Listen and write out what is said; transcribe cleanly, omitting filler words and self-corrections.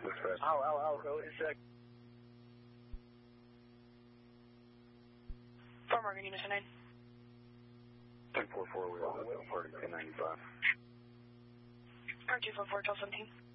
Dispatch. I'll go in a sec. Fort Morgan, Unit 9. 244, we have a party 1095. R244, 1217.